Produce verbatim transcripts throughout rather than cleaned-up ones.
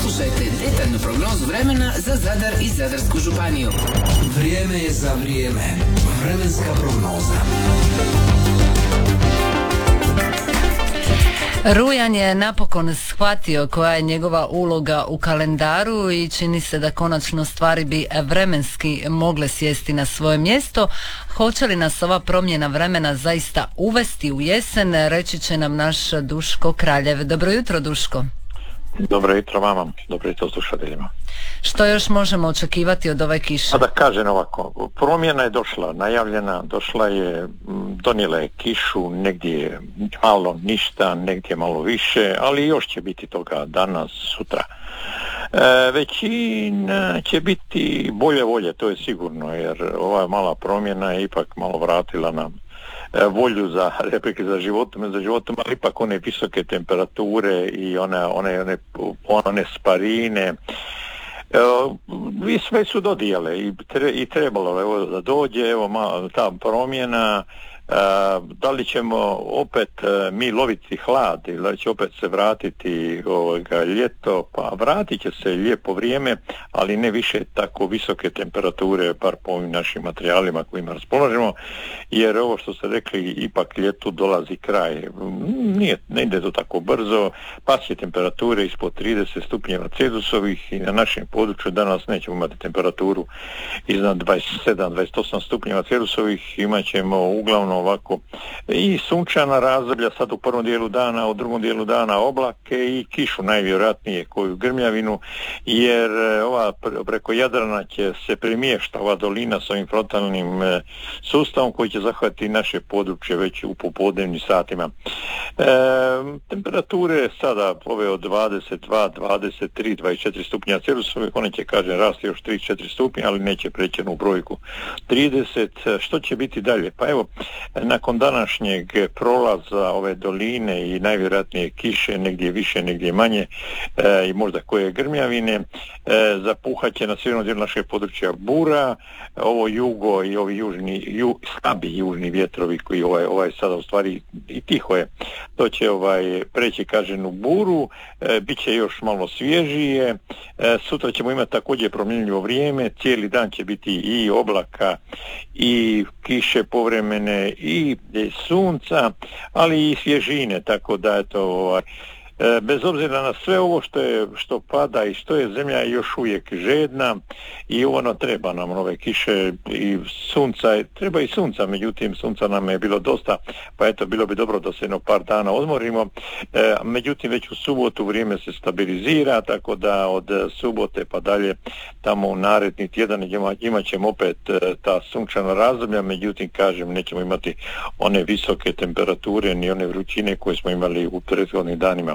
Poslušajte detaljnu prognozu vremena za Zadar i Zadarsku županiju. Vrijeme je za vrijeme. Vremenska prognoza. Rujan je napokon shvatio koja je njegova uloga u kalendaru i čini se da konačno stvari bi vremenski mogle sjesti na svoje mjesto. Hoće li nas ova promjena vremena zaista uvesti u jesen, reći će nam naš Duško Kraljev. Dobro jutro, Duško. Dobro jutro vama, dobro jutro slušateljima. Što još možemo očekivati od ove kiše? A da kažem ovako, promjena je došla, najavljena, došla je, donijela je kišu, negdje malo ništa, negdje malo više, ali još će biti toga danas, sutra. E, većina će biti bolje volje, to je sigurno, jer ova mala promjena je ipak malo vratila nam volju za replike za životom, za životom, ali ipak one visoke temperature i one, one, one, one sparine, vi sve su dodijele i, tre, i trebalo evo, da dođe evo, ma, ta promjena. Uh, da li ćemo opet uh, mi loviti hlad ili da li će opet se vratiti ovoga, ljeto, pa vratit će se lijepo vrijeme, ali ne više tako visoke temperature, par po ovim našim materijalima kojima raspolažemo, jer ovo što ste rekli, ipak ljetu dolazi kraj. Nije, ne ide to tako brzo, pas će temperature ispod trideset stupnjeva Celzijusovih i na našem području danas nećemo imati temperaturu iznad dvadeset sedam dvadeset osam stupnjeva Celzijusovih, imat ćemo uglavnom ovako i sunčana razdoblja sad u prvom dijelu dana, u drugom dijelu dana oblake i kišu najvjerojatnije koju grmljavinu, jer ova preko Jadrana će se premješta ova dolina s ovim frontalnim e, sustavom koji će zahvatiti naše područje već u popodnevnim satima. E, temperature sada ove od dvadeset dva, dvadeset tri, dvadeset četiri stupnja Celzijusovih, one će kažem rasti još tri četiri stupnja, ali neće preći u brojku trideset. Što će biti dalje? Pa evo, nakon današnjeg prolaza ove doline i najvjerojatnije kiše, negdje više, negdje manje e, i možda koje grmljavine, e, zapuhat će na sjevernom dijelu našeg područja bura, ovo jugo i ovi južni, ju, slabi južni vjetrovi koji ovaj, ovaj sada u stvari i tiho je, to će ovaj, preći kažem u buru, e, bit će još malo svježije, e, sutra ćemo imati također promjenljivo vrijeme, cijeli dan će biti i oblaka i kiše povremene i sunca, ali i svježine, tako da je to ovaj, bez obzira na sve ovo što je što pada i što je zemlja još uvijek žedna i ono treba nam ove kiše i sunca, treba i sunca, međutim sunca nam je bilo dosta, pa eto bilo bi dobro da se jedno par dana odmorimo, e, međutim već u subotu vrijeme se stabilizira, tako da od subote pa dalje tamo u naredni tjedan imat ćemo opet ta sunčana razdoblja, međutim kažem nećemo imati one visoke temperature ni one vrućine koje smo imali u prethodnim danima.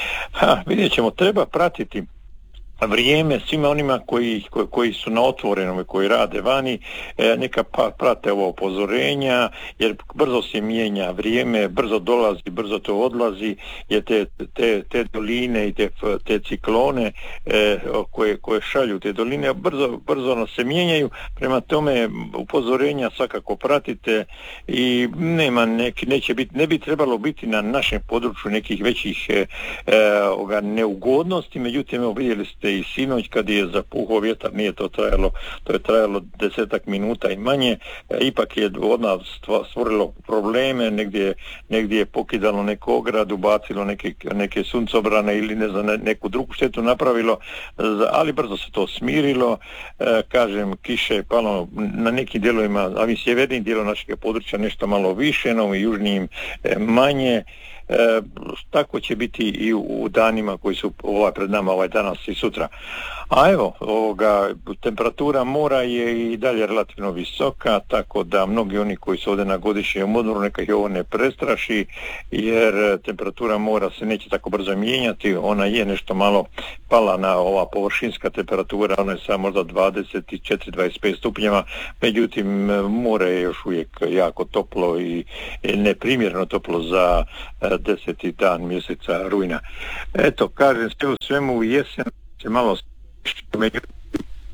Ha, vidjet ćemo, treba pratiti vrijeme svima onima koji, koji, koji su na otvorenom i koji rade vani, e, neka pa, prate ova upozorenja, jer brzo se mijenja vrijeme, brzo dolazi, brzo to odlazi, jer te, te, te doline i te, te ciklone e, koje, koje šalju te doline brzo, brzo nas se mijenjaju, prema tome upozorenja svakako pratite i nema neki, neće biti, ne bi trebalo biti na našem području nekih većih e, e, oga, neugodnosti, međutim evo vidjeli ste i sinoć kad je zapuhao vjetar, nije to trajalo, to je trajalo desetak minuta i manje, e, ipak je odmah stvorilo probleme, negdje, negdje je pokidalo neku ogradu, bacilo neke, neke suncobrane ili ne znam, neku drugu štetu napravilo, ali brzo se to smirilo, e, kažem, kiše je palo na nekim dijelovima, a mi sjevernim dijelom našeg područja nešto malo više, no i južnijim e, manje. E, tako će biti i u, u danima koji su ovaj pred nama, ovaj danas i sutra. A evo, ovoga, temperatura mora je i dalje relativno visoka, tako da mnogi oni koji su ovdje na godišnjem odmoru neka ih ovo ne prestraši, jer temperatura mora se neće tako brzo mijenjati, ona je nešto malo pala na ova površinska temperatura, ona je samo možda dvadeset četiri dvadeset pet stupnjeva, međutim more je još uvijek jako toplo i neprimjerno toplo za deseti dan mjeseca rujna. Eto, kažem, sve u svemu jesen se malo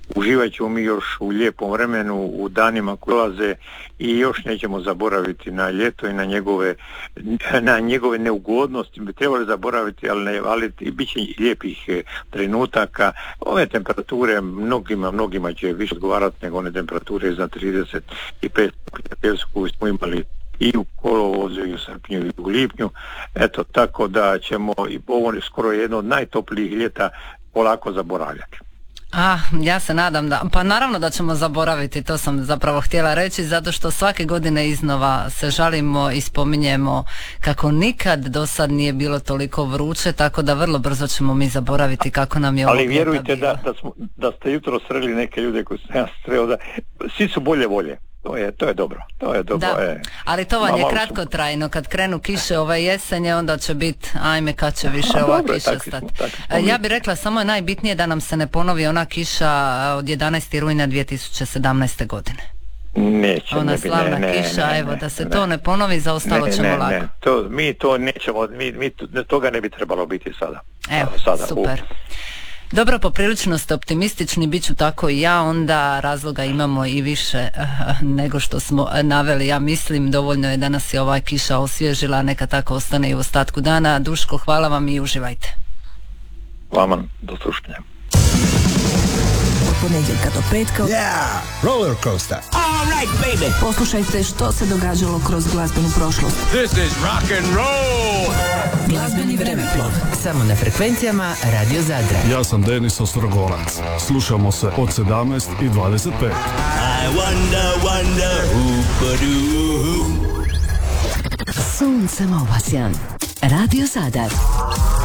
uživat ćemo mi još u lijepom vremenu, u danima koji dolaze i još nećemo zaboraviti na ljeto i na njegove, na njegove neugodnosti, bi trebali zaboraviti, ali, ne, ali i bit će lijepih trenutaka. Ove temperature mnogima, mnogima će više odgovarati nego one temperature iznad trideset pet koje smo imali i u kolovozu, i u srpnju, i u lipnju. Eto, tako da ćemo i ovo skoro jedno od najtoplijih ljeta polako zaboravljati. A, ja se nadam da, pa naravno da ćemo zaboraviti, to sam zapravo htjela reći, zato što svake godine iznova se žalimo i spominjemo kako nikad do sad nije bilo toliko vruće, tako da vrlo brzo ćemo mi zaboraviti kako nam je ovo. Ali vjerujte da, da, smo, da ste jutro sreli neke ljude koji su ja sreo, da svi su bolje volje. To je, to je dobro, to je dobro. Da, je. ali to vam je kratkotrajno, kad krenu kiše ove jesenje, onda će biti, ajme kad će više ova dobro, kiša stati. Ja bih rekla, samo je najbitnije da nam se ne ponovi ona kiša od jedanaestog rujna dvije tisuće sedamnaeste. godine. Neće, ona ne, slavna ne, kiša, ne, evo, ne, da se ne, to ne ponovi, za ostalo ne, ćemo ne, lako. Ne. To, mi to nećemo, mi, mi toga ne bi trebalo biti sada. Evo, sada, super. U. Dobro, poprilično ste optimistični, bit ću tako i ja, onda razloga imamo i više uh, nego što smo naveli. Ja mislim, dovoljno je da nas je ova kiša osvježila, neka tako ostane i u ostatku dana. Duško, hvala vam i uživajte. Vama, do slušanja. Od ponedjeljka do petka. Yeah, roller coaster. All right, baby. Poslušajte što se događalo kroz glazbenu prošlost. This is rock and roll. Glazbeni vremeplov. Samo na frekvencijama Radio Zadra. Ja sam Denis Ostrogorac. Slušamo se od sedamnaest i dvadeset pet. I wonder, wonder, who could do. Sunce Movasjan. Radio Zadar.